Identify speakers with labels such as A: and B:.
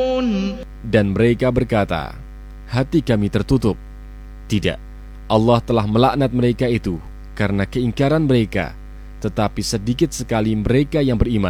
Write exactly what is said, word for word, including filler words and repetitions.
A: Dan mereka berkata, hati kami tertutup. Tidak, Allah telah melaknat mereka itu karena keingkaran mereka, tetapi sedikit sekali mereka yang beriman.